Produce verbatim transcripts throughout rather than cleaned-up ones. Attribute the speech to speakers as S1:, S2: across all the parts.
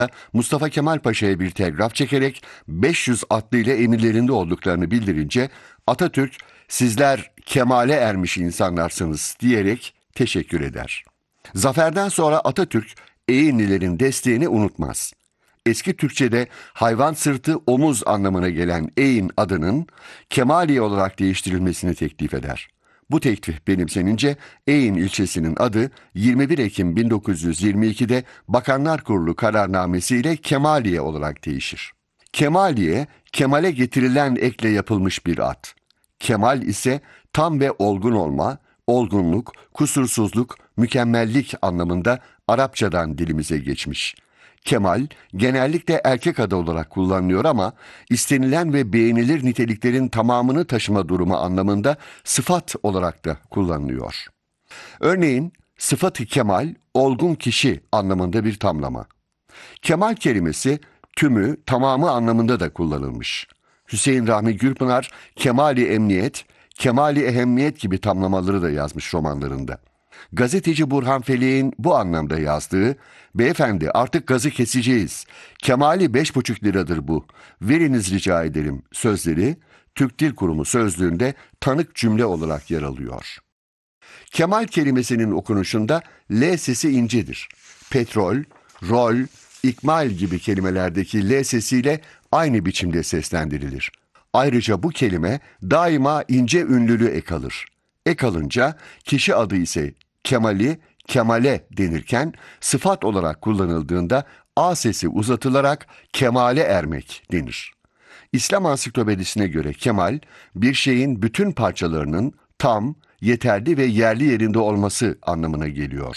S1: Mustafa Kemal Paşa'ya bir telgraf çekerek beş yüz atlıyla emirlerinde olduklarını bildirince Atatürk "Sizler kemale ermiş insanlarsınız" diyerek teşekkür eder. Zaferden sonra Atatürk Eğinlilerin desteğini unutmaz. Eski Türkçe'de hayvan sırtı omuz anlamına gelen eğin adının Kemaliye olarak değiştirilmesini teklif eder. Bu teklif benimsenince Eğin ilçesinin adı yirmi bir Ekim bin dokuz yüz yirmi ikide Bakanlar Kurulu kararnamesiyle Kemaliye olarak değişir. Kemaliye, kemale getirilen ekle yapılmış bir ad. Kemal ise tam ve olgun olma, olgunluk, kusursuzluk, mükemmellik anlamında Arapçadan dilimize geçmiş. Kemal genellikle erkek adı olarak kullanılıyor ama istenilen ve beğenilir niteliklerin tamamını taşıma durumu anlamında sıfat olarak da kullanılıyor. Örneğin sıfat-ı kemal, olgun kişi anlamında bir tamlama. Kemal kelimesi tümü, tamamı anlamında da kullanılmış. Hüseyin Rahmi Gürpınar, Kemali Emniyet, Kemali Ehemmiyet gibi tamlamaları da yazmış romanlarında. Gazeteci Burhan Felek'in bu anlamda yazdığı "Beyefendi artık gazı keseceğiz. Kemali beş buçuk liradır bu. Veriniz rica ederim" sözleri Türk Dil Kurumu sözlüğünde tanık cümle olarak yer alıyor. Kemal kelimesinin okunuşunda L sesi incedir. Petrol, rol, ikmal gibi kelimelerdeki L sesiyle aynı biçimde seslendirilir. Ayrıca bu kelime daima ince ünlülü ek alır. Ek alınca kişi adı ise Kemali, Kemale denirken sıfat olarak kullanıldığında A sesi uzatılarak kemale ermek denir. İslam Ansiklopedisine göre kemal, bir şeyin bütün parçalarının tam, yeterli ve yerli yerinde olması anlamına geliyor.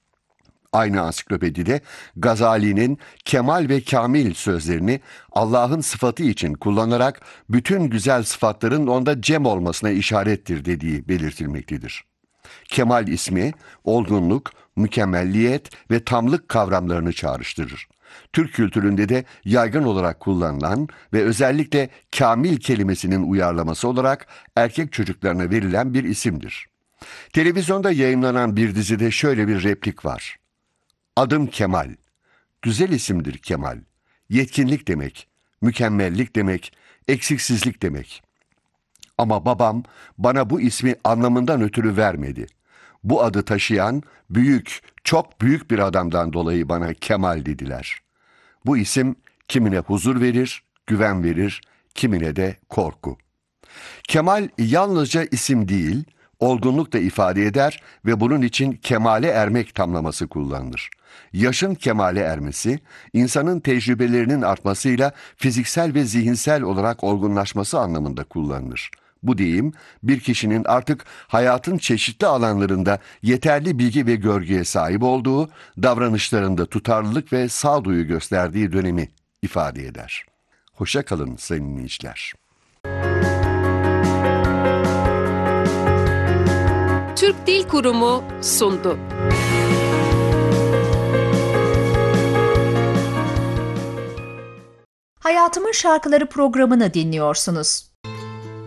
S1: Aynı ansiklopedide Gazali'nin kemal ve kamil sözlerini Allah'ın sıfatı için kullanarak bütün güzel sıfatların onda cem olmasına işarettir dediği belirtilmektedir. Kemal ismi, olgunluk, mükemmelliyet ve tamlık kavramlarını çağrıştırır. Türk kültüründe de yaygın olarak kullanılan ve özellikle kamil kelimesinin uyarlaması olarak erkek çocuklarına verilen bir isimdir. Televizyonda yayınlanan bir dizide şöyle bir replik var. "Adım Kemal. Güzel isimdir Kemal. Yetkinlik demek, mükemmellik demek, eksiksizlik demek. Ama babam bana bu ismi anlamından ötürü vermedi. Bu adı taşıyan büyük, çok büyük bir adamdan dolayı bana Kemal dediler. Bu isim kimine huzur verir, güven verir, kimine de korku." Kemal yalnızca isim değil, olgunluk da ifade eder ve bunun için kemale ermek tamlaması kullanılır. Yaşın kemale ermesi, insanın tecrübelerinin artmasıyla fiziksel ve zihinsel olarak olgunlaşması anlamında kullanılır. Bu deyim, bir kişinin artık hayatın çeşitli alanlarında yeterli bilgi ve görgüye sahip olduğu, davranışlarında tutarlılık ve sağduyu gösterdiği dönemi ifade eder. Hoşça kalın sayın dinleyiciler.
S2: Türk Dil Kurumu sundu.
S3: Hayatımın Şarkıları programını dinliyorsunuz.